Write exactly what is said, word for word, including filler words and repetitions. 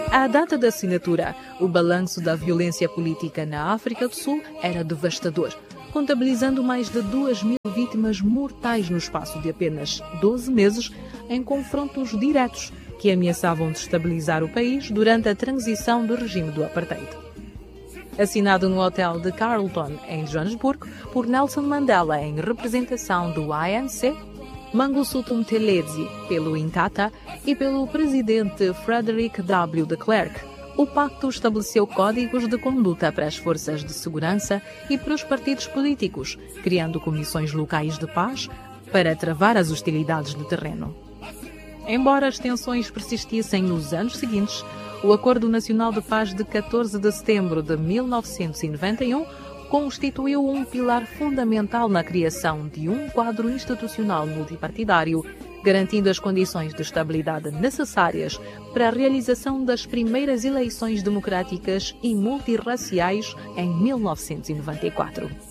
À data da assinatura, o balanço da violência política na África do Sul era devastador, contabilizando mais de duas mil vítimas mortais no espaço de apenas doze meses em confrontos diretos que ameaçavam destabilizar o país durante a transição do regime do apartheid. Assinado no hotel de Carlton, em Joanesburgo, por Nelson Mandela em representação do A N C, Mangosuthu Buthelezi pelo Inkatha e pelo presidente Frederick W. de Klerk, o pacto estabeleceu códigos de conduta para as forças de segurança e para os partidos políticos, criando comissões locais de paz para travar as hostilidades de terreno. Embora as tensões persistissem nos anos seguintes, o Acordo Nacional de Paz de catorze de setembro de mil novecentos e noventa e um constituiu um pilar fundamental na criação de um quadro institucional multipartidário, garantindo as condições de estabilidade necessárias para a realização das primeiras eleições democráticas e multirraciais em mil novecentos e noventa e quatro.